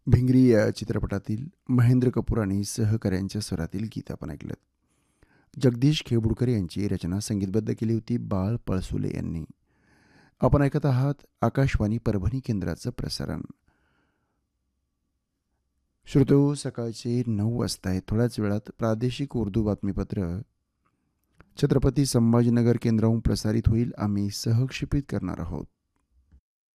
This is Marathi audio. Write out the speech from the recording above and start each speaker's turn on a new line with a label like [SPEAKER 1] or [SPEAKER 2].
[SPEAKER 1] भिंगरी या चित्रपटातील महेंद्र कपूर आणि सहकाऱ्यांच्या स्वरातील गीत आपण ऐकलं. जगदीश खेबुडकर यांची रचना संगीतबद्ध केली होती बाळ पळसुले यांनी. आपण ऐकत आहात आकाशवाणी परभणी केंद्राचं प्रसारण. श्रोतो, सकाळचे 9 वाजता आहे. थोड्याच वेळात प्रादेशिक उर्दू बातमीपत्र छत्रपती संभाजीनगर केंद्राहून प्रसारित होईल. आम्ही सहक्षेपित करणार आहोत.